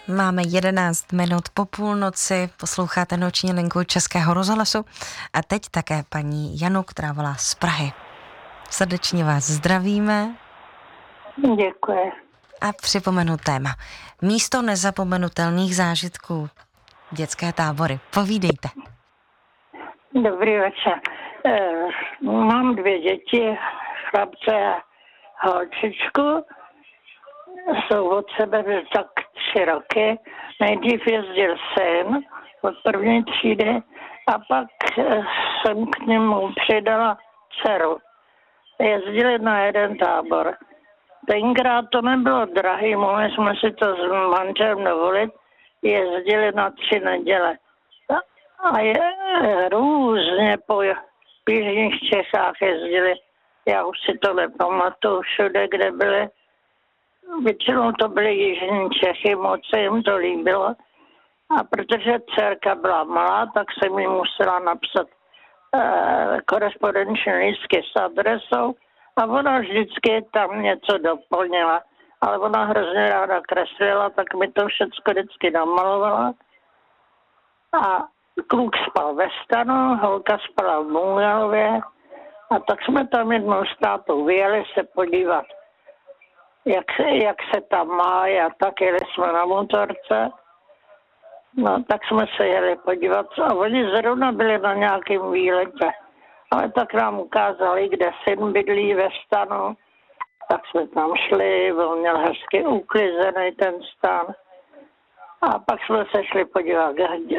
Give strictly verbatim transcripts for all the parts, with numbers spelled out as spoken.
Máme jedenáct minut po půlnoci, posloucháte noční linku Českého rozhlasu a teď také paní Janu, která volá z Prahy. Srdečně vás zdravíme. Děkuji. A připomenu téma. Místo nezapomenutelných zážitků. Dětské tábory. Povídejte. Dobrý večer. E, mám dvě děti, chlapce a holčičku. Jsou od sebe tak tři roky. Nejdřív jezdil syn od první třídy a pak jsem k němu přidala dceru. Jezdili na jeden tábor. Tenkrát to nebylo drahý, mohli jsme si to s manželem dovolit. Jezdili na tři neděle. A je, různě po jižních Čechách jezdili. Já už si to nepamatuju všude, kde byli. Většinou to byly jižní Čechy, moc se jim to líbilo. A protože dcerka byla malá, tak jsem mi musela napsat eh, korespondenční lístky s adresou a ona vždycky tam něco doplnila. Ale ona hrozně ráda kreslila, tak mi to všechno vždycky namalovala. A kluk spal ve stanu, holka spala v bungalově a tak jsme tam jednou s tátou vyjeli se podívat, jak, jak se tam má a tak jeli jsme na motorce. No tak jsme se jeli podívat a oni zrovna byli na nějakém výletě. Ale tak nám ukázali, kde syn bydlí ve stanu. Tak jsme tam šli, on měl hezky uklizený ten stan. A pak jsme se šli podívat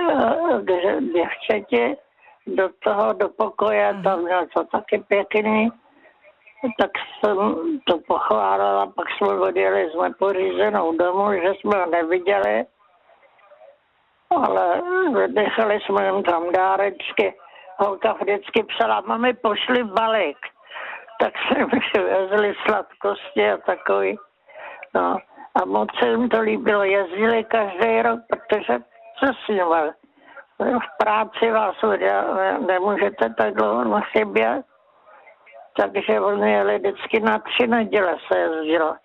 k děvčeti do toho, do pokoje, tam měl to taky pěkný. Tak jsem to pochválila, pak jsme odjeli s nepořízenou domů, že jsme ho neviděli. Ale nechali jsme jim tam dárečky. Holka vždycky psala, mami, pošli balík. Tak jsme přivezli sladkosti a takový. No. A moc se jim to líbilo. Jezdili každý rok, protože co s nimi? V práci vás nemůžete tak dlouho chybět. Takže oni jeli vždycky na tři neděle se jezdilo.